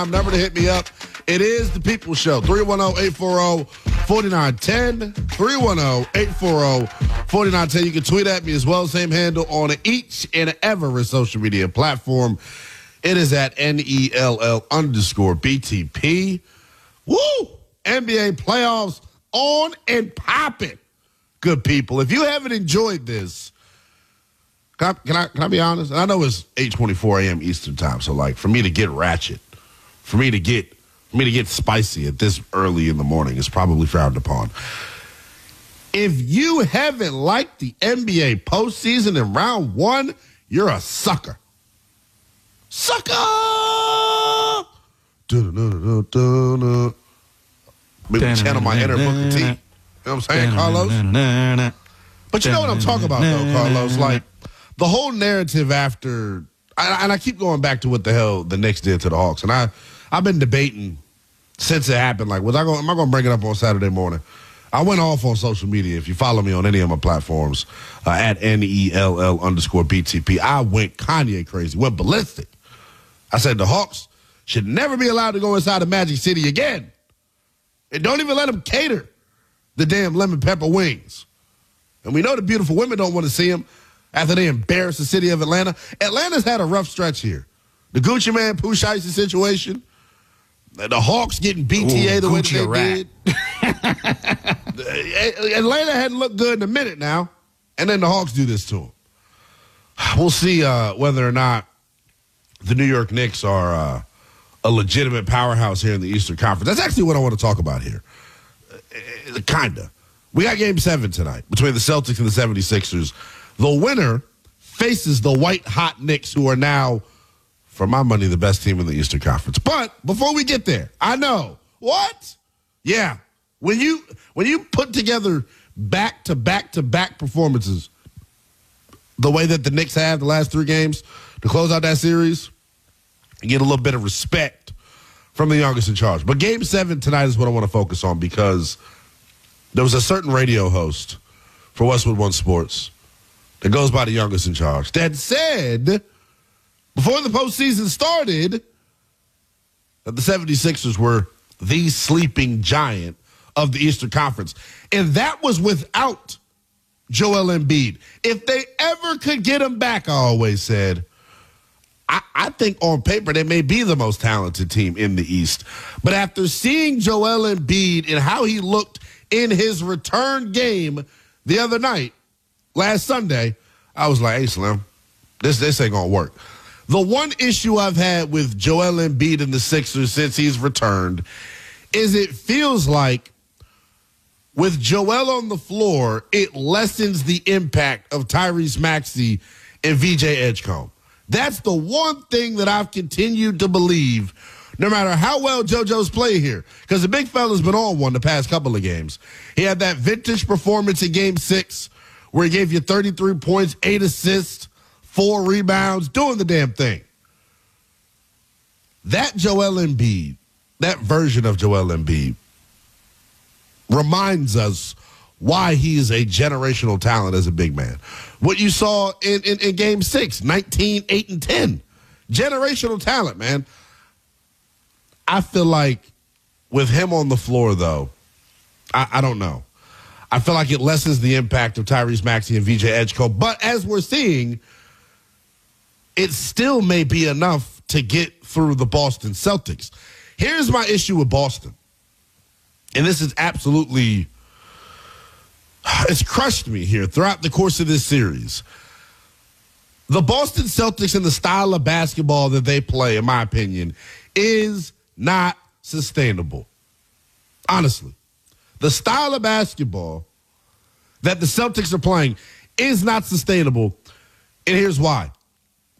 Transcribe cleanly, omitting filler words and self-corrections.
Number to hit me up. It is The People Show. 310-840-4910. 310-840-4910. You can tweet at me as well. Same handle on each and every social media platform. It is at NELL_BTP. Woo! NBA playoffs on and popping. Good people. If you haven't enjoyed this, can I be honest? I know it's 8:24 a.m. Eastern time, so like for me to get ratchet, for me to get spicy at this early in the morning is probably frowned upon. If you haven't liked the NBA postseason in round one, you're a sucker. Sucker! Maybe channel my inner Booker T. You know what I'm saying, Carlos? But you know what I'm talking about, though, Carlos? Like, the whole narrative after, and I keep going back to what the hell the Knicks did to the Hawks, and I've been debating since it happened, like, am I going to bring it up on Saturday morning? I went off on social media. If you follow me on any of my platforms, at NELL_BTP, I went Kanye crazy, went ballistic. I said the Hawks should never be allowed to go inside of Magic City again. And don't even let them cater the damn lemon pepper wings. And we know the beautiful women don't want to see them after they embarrass the city of Atlanta. Atlanta's had a rough stretch here. The Gucci Man, Pooh Shiesty situation, the Hawks getting BTA the way that they did. Atlanta hadn't looked good in a minute now, and then the Hawks do this to them. We'll see whether or not the New York Knicks are a legitimate powerhouse here in the Eastern Conference. That's actually what I want to talk about here. Kinda. We got Game 7 tonight between the Celtics and the 76ers. The winner faces the white-hot Knicks, who are now, for my money, the best team in the Eastern Conference. But before we get there, I know. What? Yeah. When you put together back-to-back-to-back performances the way that the Knicks have the last three games to close out that series, you get a little bit of respect from the youngest in charge. But Game 7 tonight is what I want to focus on, because there was a certain radio host for Westwood One Sports that goes by the youngest in charge that said before the postseason started that the 76ers were the sleeping giant of the Eastern Conference. And that was without Joel Embiid. If they ever could get him back, I always said, I think on paper they may be the most talented team in the East. But after seeing Joel Embiid and how he looked in his return game the other night, last Sunday, I was like, hey, Slim, this ain't going to work. The one issue I've had with Joel Embiid and the Sixers since he's returned is it feels like with Joel on the floor, it lessens the impact of Tyrese Maxey and VJ Edgecombe. That's the one thing that I've continued to believe, no matter how well JoJo's played here, because the big fella's been on one the past couple of games. He had that vintage performance in Game 6 where he gave you 33 points, 8 assists, 4 rebounds, doing the damn thing. That Joel Embiid, that version of Joel Embiid, reminds us why he is a generational talent as a big man. What you saw in Game 6, 19, 8, and 10. Generational talent, man. I feel like with him on the floor, though, I don't know. I feel like it lessens the impact of Tyrese Maxey and VJ Edgecombe. But as we're seeing, it still may be enough to get through the Boston Celtics. Here's my issue with Boston. And this is absolutely, it's crushed me here throughout the course of this series. The Boston Celtics and the style of basketball that they play, in my opinion, is not sustainable. Honestly. The style of basketball that the Celtics are playing is not sustainable. And here's why.